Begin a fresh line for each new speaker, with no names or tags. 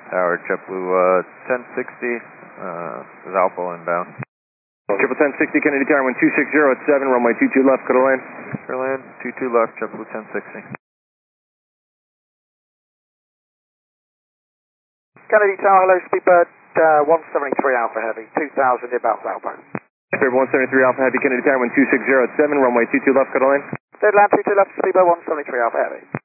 Tower, JetBlue 1060, is Alpha inbound.
Triple 1060, Kennedy Tower, 126 at 7, runway 22 left, clear to land.
Clear land, 22 left, JetBlue 1060.
Kennedy Tower, hello, Speedbird 173 Alpha Heavy, 2000 inbound southbound.
Speedbird 173 Alpha Heavy, Kennedy Tower, 126 at 7, runway 22 left, clear to land.
Dead land, 22 left, Speedbird 173 Alpha Heavy.